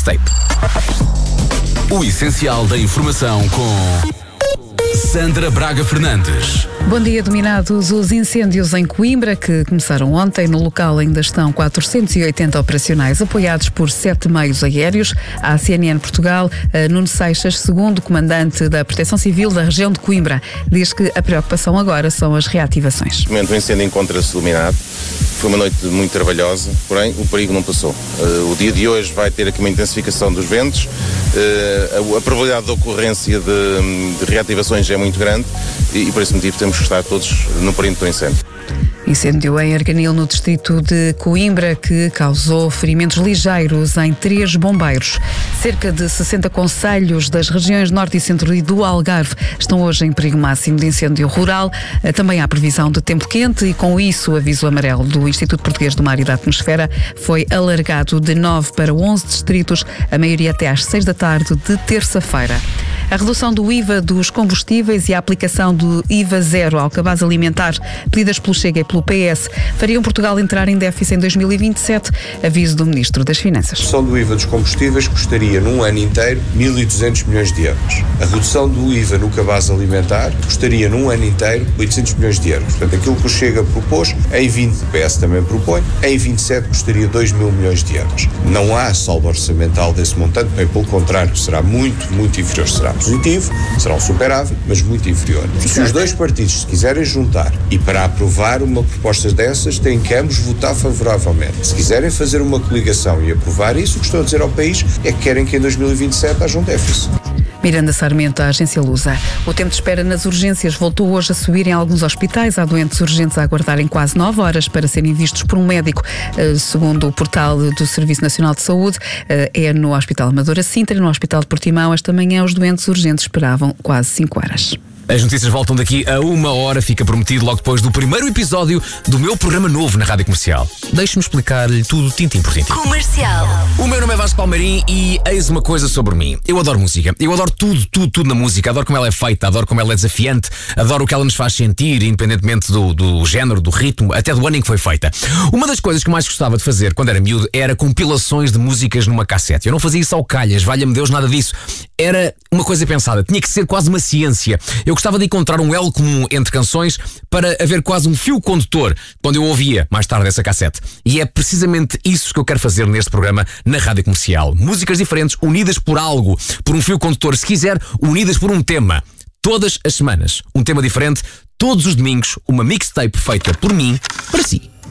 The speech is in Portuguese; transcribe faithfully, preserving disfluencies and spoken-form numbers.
mixtape. O essencial da informação com Sandra Braga Fernandes. Bom dia, dominados os incêndios em Coimbra, que começaram ontem. No local ainda estão quatrocentos e oitenta operacionais, apoiados por sete meios aéreos. À C N N Portugal, Nuno Seixas, segundo comandante da Proteção Civil da região de Coimbra, diz que a preocupação agora são as reativações. No momento o incêndio encontra-se iluminado. Foi uma noite muito trabalhosa, porém o perigo não passou. Uh, o dia de hoje vai ter aqui uma intensificação dos ventos, uh, a, a probabilidade de ocorrência de, de reativações é muito grande e, e por esse motivo temos que estar todos no perímetro do incêndio. Incêndio em Arganil, no distrito de Coimbra, que causou ferimentos ligeiros em três bombeiros. Cerca de sessenta concelhos das regiões norte e centro e do Algarve estão hoje em perigo máximo de incêndio rural. Também há previsão de tempo quente e, com isso, o aviso amarelo do Instituto Português do Mar e da Atmosfera foi alargado de nove para onze distritos, a maioria até às seis da tarde de terça-feira. A redução do I V A dos combustíveis e a aplicação do I V A zero ao cabaz alimentar, pedidas pelo Chega e pelo P S, fariam Portugal entrar em déficit em dois mil e vinte e sete, aviso do Ministro das Finanças. A redução do I V A dos combustíveis custaria, num ano inteiro, mil e duzentos milhões de euros. A redução do I V A no cabaz alimentar custaria, num ano inteiro, oitocentos milhões de euros. Portanto, aquilo que o Chega propôs, em vinte, o P S também propõe, em vinte e sete custaria dois mil milhões de euros. Não há saldo orçamental desse montante, bem pelo contrário, será muito, muito inferior. Será positivo, será um superávit, mas muito inferior. Se os dois partidos se quiserem juntar e para aprovar uma proposta dessas, têm que ambos votar favoravelmente. Se quiserem fazer uma coligação e aprovar isso, o que estou a dizer ao país é que querem que em dois mil e vinte e sete haja um déficit. Miranda Sarmento, a agência Lusa. O tempo de espera nas urgências voltou hoje a subir em alguns hospitais. Há doentes urgentes a aguardarem quase nove horas para serem vistos por um médico. Segundo o portal do Serviço Nacional de Saúde, é no Hospital Amadora Sintra e no Hospital de Portimão. Esta manhã os doentes urgentes esperavam quase cinco horas. As notícias voltam daqui a uma hora, fica prometido logo depois do primeiro episódio do meu programa novo na Rádio Comercial. Deixe-me explicar-lhe tudo tintim por tintim. Comercial. O meu nome é Vasco Palmeirim e eis uma coisa sobre mim. Eu adoro música. Eu adoro tudo, tudo, tudo na música. Adoro como ela é feita, adoro como ela é desafiante, adoro o que ela nos faz sentir, independentemente do, do género, do ritmo, até do ano em que foi feita. Uma das coisas que mais gostava de fazer quando era miúdo era compilações de músicas numa cassete. Eu não fazia isso ao calhas, valha-me Deus, nada disso. Era uma coisa pensada, tinha que ser quase uma ciência. Eu gostava de encontrar um elo comum entre canções para haver quase um fio condutor quando eu ouvia mais tarde essa cassete. E é precisamente isso que eu quero fazer neste programa na Rádio Comercial. Músicas diferentes, unidas por algo, por um fio condutor, se quiser, unidas por um tema. Todas as semanas, um tema diferente, todos os domingos, uma mixtape feita por mim, para si.